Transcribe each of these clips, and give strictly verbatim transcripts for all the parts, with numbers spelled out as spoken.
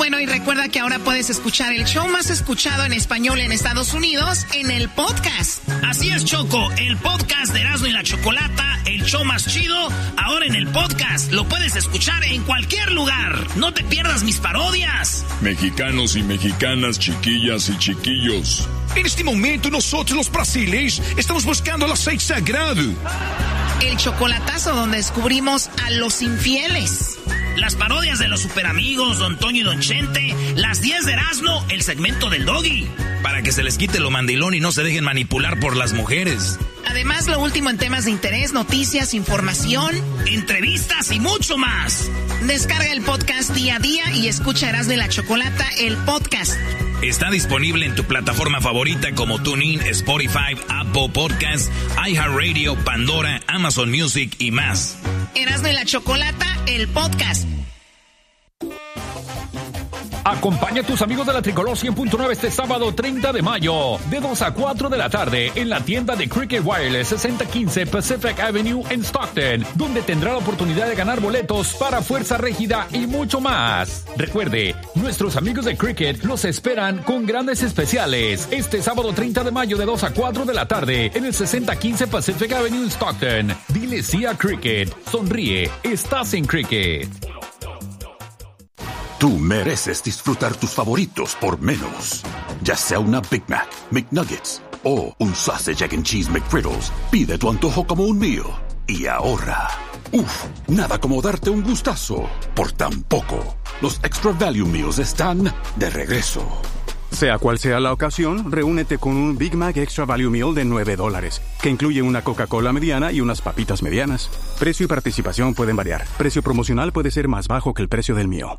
Bueno, y recuerda que ahora puedes escuchar el show más escuchado en español en Estados Unidos en el podcast. Así es, Choco, el podcast de Erasmo y la Chocolata, el show más chido, ahora en el podcast. Lo puedes escuchar en cualquier lugar. No te pierdas mis parodias. Mexicanos y mexicanas, chiquillas y chiquillos. En este momento nosotros los brasileños estamos buscando el aceite sagrado. El chocolatazo donde descubrimos a los infieles. Las parodias de los superamigos, Don Toño y Don Chente. Las diez de Erasmo, el segmento del Doggy. Para que se les quite lo mandilón y no se dejen manipular por las mujeres. Además, lo último en temas de interés, noticias, información, entrevistas y mucho más. Descarga el podcast día a día y escucha Erasmo y la Chocolata, el podcast. Está disponible en tu plataforma favorita como TuneIn, Spotify, Apple Podcasts, iHeartRadio, Pandora, Amazon Music y más. Erasmo y la Chocolata, el podcast. Acompaña a tus amigos de la Tricolor cien punto nueve este sábado treinta de mayo, de dos a cuatro de la tarde, en la tienda de Cricket Wireless sesenta quince Pacific Avenue en Stockton, donde tendrá la oportunidad de ganar boletos para Fuerza Régida y mucho más. Recuerde, nuestros amigos de Cricket los esperan con grandes especiales este sábado treinta de mayo de dos a cuatro de la tarde en el sesenta quince Pacific Avenue en Stockton. Dile sí a Cricket. Sonríe, estás en Cricket. Tú mereces disfrutar tus favoritos por menos. Ya sea una Big Mac, McNuggets o un Sausage, Egg and Cheese McGriddles, pide tu antojo como un mío y ahorra. Uf, nada como darte un gustazo por tan poco. Los Extra Value Meals están de regreso. Sea cual sea la ocasión, reúnete con un Big Mac Extra Value Meal de nueve dólares, que incluye una Coca-Cola mediana y unas papitas medianas. Precio y participación pueden variar. Precio promocional puede ser más bajo que el precio del mío.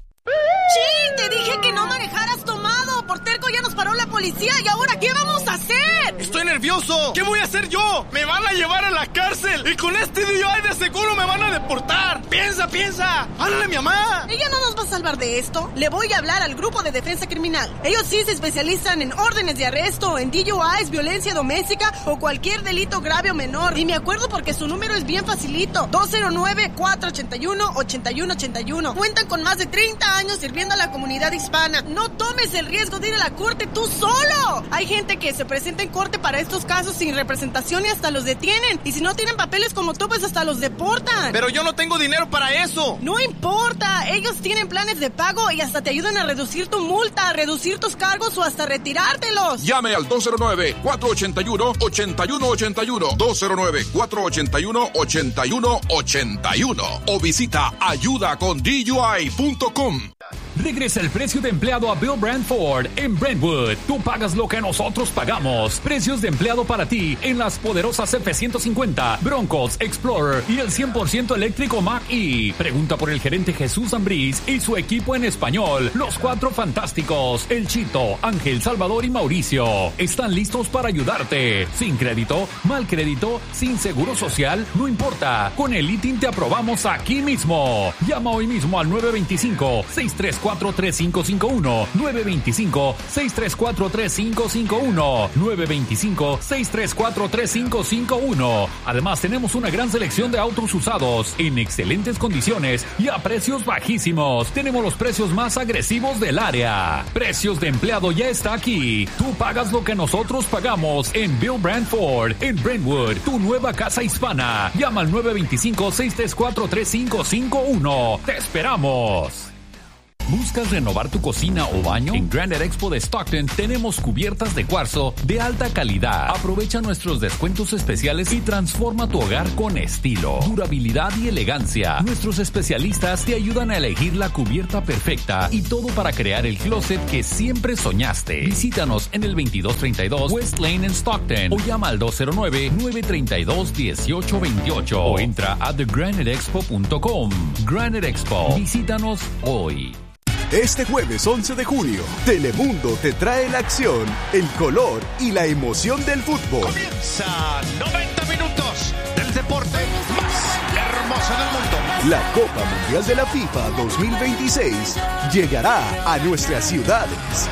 ¡Sí! Te dije que no manejaras tomado. Por terco ya nos paró la policía. ¿Y ahora qué vamos a hacer? ¡Estoy nervioso! ¿Qué voy a hacer yo? ¡Me van a llevar a la cárcel! ¡Y con este D U I de seguro me van a deportar! ¡Piensa, piensa! ¡Háblale a mi mamá! Ella no nos va a salvar de esto. Le voy a hablar al grupo de defensa criminal. Ellos sí se especializan en órdenes de arresto, en D U Is, violencia doméstica o cualquier delito grave o menor. Y me acuerdo porque su número es bien facilito. dos cero nueve, cuatro ocho uno, ocho uno ocho uno. Cuentan con más de treinta años sirviendo a la comunidad hispana. No tomes el riesgo de ir a la corte tú solo. Hay gente que se presenta en corte para estos casos sin representación y hasta los detienen. Y si no tienen papeles como tú, pues hasta los deportan. Pero yo no tengo dinero para eso. No importa. Ellos tienen planes de pago y hasta te ayudan a reducir tu multa, a reducir tus cargos o hasta retirártelos. Llame al dos cero nueve, cuatro ocho uno, ocho uno ocho uno. dos cero nueve, cuatro ocho uno, ocho uno ocho uno. O visita ayuda con D U I punto com. Regresa el precio de empleado a Bill Brand Ford en Brentwood. Tú pagas lo que nosotros pagamos. Precios de empleado para ti en las poderosas F ciento cincuenta, Broncos, Explorer y el cien por ciento eléctrico Mach-E. Pregunta por el gerente Jesús Ambriz y su equipo en español. Los cuatro fantásticos, El Chito, Ángel, Salvador y Mauricio. Están listos para ayudarte. Sin crédito, mal crédito, sin seguro social, no importa. Con el I T I N te aprobamos aquí mismo. Llama hoy mismo al nueve dos cinco, seis tres cuatro, tres cinco cinco uno, nueve dos cinco, seis tres cuatro, tres cinco cinco uno, nueve dos cinco, seis tres cuatro, tres cinco cinco uno. Además, tenemos una gran selección de autos usados en excelentes condiciones y a precios bajísimos. Tenemos los precios más agresivos del área. Precios de empleado ya está aquí. Tú pagas lo que nosotros pagamos en Bill Brand Ford, en Brentwood, tu nueva casa hispana. Llama al nueve dos cinco, seis tres cuatro, tres cinco cinco uno. ¡Te esperamos! ¿Buscas renovar tu cocina o baño? En Granite Expo de Stockton tenemos cubiertas de cuarzo de alta calidad. Aprovecha nuestros descuentos especiales y transforma tu hogar con estilo, durabilidad y elegancia. Nuestros especialistas te ayudan a elegir la cubierta perfecta y todo para crear el closet que siempre soñaste. Visítanos en el veintidós treinta y dos West Lane en Stockton o llama al dos cero nueve, nueve tres dos, uno ocho dos ocho o entra a the granite expo punto com. Granite Expo. Visítanos hoy. Este jueves once de junio, Telemundo te trae la acción, el color y la emoción del fútbol. Comienza noventa minutos del deporte más hermoso del mundo. La Copa Mundial de la FIFA dos mil veintiséis llegará a nuestras ciudades.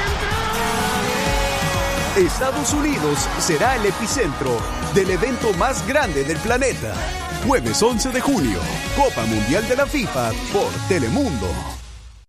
Estados Unidos será el epicentro del evento más grande del planeta. Jueves once de junio, Copa Mundial de la FIFA por Telemundo.